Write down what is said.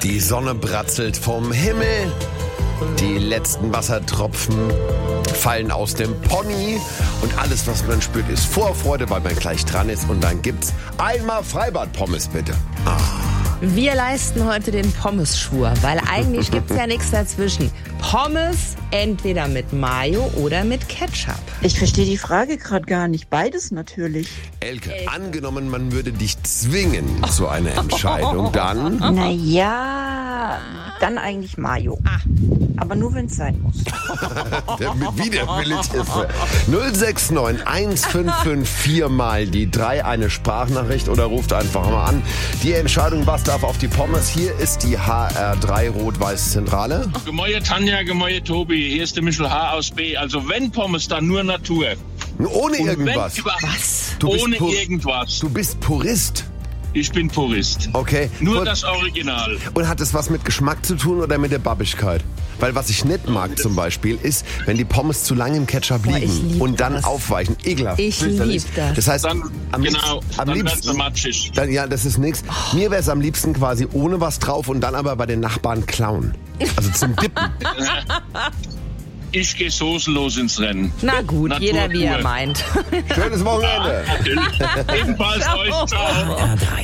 Die Sonne bratzelt vom Himmel. Die letzten Wassertropfen fallen aus dem Pony. Und alles, was man spürt, ist Vorfreude, weil man gleich dran ist. Und dann gibt's einmal Freibad-Pommes, bitte. Wir leisten heute den Pommes-Schwur, weil eigentlich gibt's ja nichts dazwischen. Pommes entweder mit Mayo oder mit Ketchup. Ich verstehe die Frage gerade gar nicht. Beides natürlich. Elke, angenommen, man würde dich zwingen zu einer Entscheidung, dann... Naja, dann eigentlich Mayo. Aber nur, wenn es sein muss. Der widerwillig ist. 069 155 mal die 3, eine Sprachnachricht oder ruft einfach mal an. Die Entscheidung, was darf auf die Pommes. Hier ist die HR3 Rot-Weiß-Zentrale. Gemäue Tanja, Gemäue Tobi, hier ist der Michel H. aus B. Also wenn Pommes, dann nur Natur. Ohne Und irgendwas. Was? Ohne irgendwas. Du bist Purist. Ich bin Purist. Okay. Nur das Original. Und hat das was mit Geschmack zu tun oder mit der Babbigkeit? Weil was ich nicht mag zum Beispiel ist, wenn die Pommes zu lange im Ketchup Boah, ich liegen lieb und dann das. aufweichen. Ekelhaft. Ich Fürchterlich. lieb das. Das heißt, Dann, am dann wird's liebsten... so matschig. Dann, ja, das ist nix. Mir wäre es am liebsten quasi ohne was drauf und dann aber bei den Nachbarn klauen. Also zum Dippen. Ich gehe soßenlos ins Rennen. Na gut, Natur jeder wie er pur. meint. Schönes Wochenende. Natürlich. Ebenfalls euch. Ciao. R3.